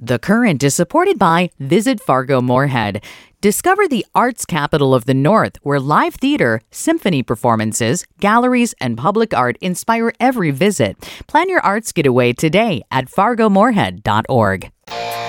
The Current is supported by Visit Fargo Moorhead. Discover the arts capital of the North, where live theater, symphony performances, galleries, and public art inspire every visit. Plan your arts getaway today at fargomoorhead.org.